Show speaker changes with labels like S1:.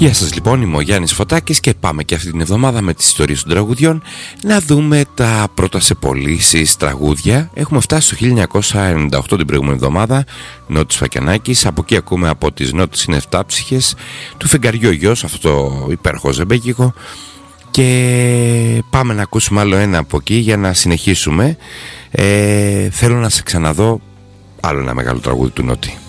S1: Γεια σας λοιπόν, είμαι ο Γιάννης Φωτάκης και πάμε και αυτή την εβδομάδα με τις ιστορίες των τραγουδιών να δούμε τα πρώτα σε πωλήσεις τραγούδια. Έχουμε φτάσει στο 1998 την προηγούμενη εβδομάδα, Νότης Φακιανάκης. Από εκεί ακούμε από τις νότες είναι 7 ψυχές, του Φεγγαριού γιος, αυτό το υπέροχο ζεμπέκικο. Και πάμε να ακούσουμε άλλο ένα από εκεί για να συνεχίσουμε. Θέλω να σε ξαναδώ, άλλο ένα μεγάλο τραγούδι του Νότη.